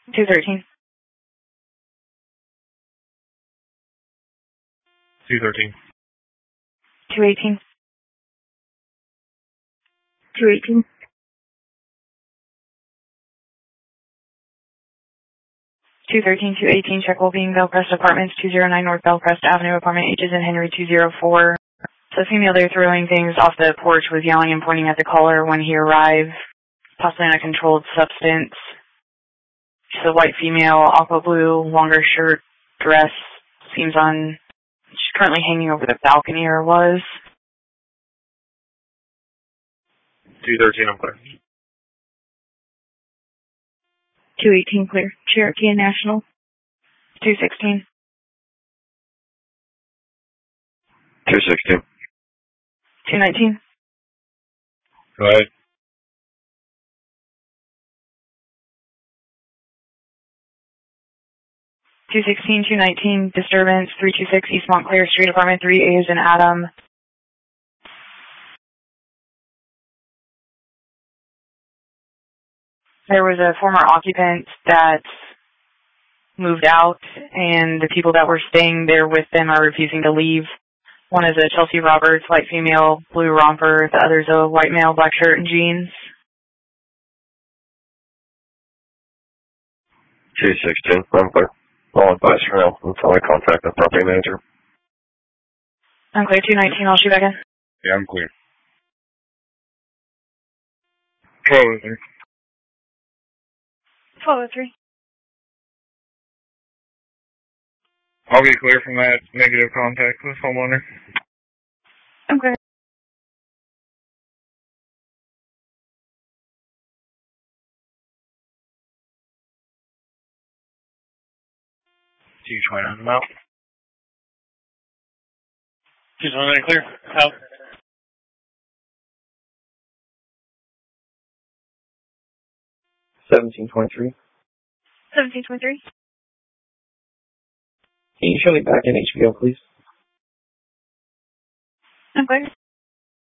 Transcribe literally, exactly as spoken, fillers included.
two thirteen. two thirteen. two eighteen. two eighteen. two thirteen, two eighteen, check well-being, Bellcrest Apartments, two oh nine North Bellcrest Avenue, apartment H is in Henry two oh four. So the female there throwing things off the porch was yelling and pointing at the caller when he arrived, possibly on a controlled substance. She's a white female, aqua blue, longer shirt, dress, seems on, she's currently hanging over the balcony or was. two thirteen, I'm clear. two eighteen clear. Cherokee and National. two sixteen. two sixteen. two nineteen. Go ahead. two sixteen, two nineteen, disturbance, three two six East Montclair Street, apartment three A is in Adam. There was a former occupant that moved out, and the people that were staying there with them are refusing to leave. One is a Chelsea Roberts, white female, blue romper. The other's a white male, black shirt and jeans. two sixteen, I'm clear. I'll advise for now until I contact the property manager. I'm clear. two nineteen, I'll shoot back in. Yeah, I'm clear. twelve oh three. twelve oh three. I'll get clear from that negative contact with homeowner. I'm clear. two twenty-nine, I'm out. two twenty-nine, clear. Out. seventeen twenty-three. seventeen twenty-three. Can you show me back in H B O, please? I'm clear.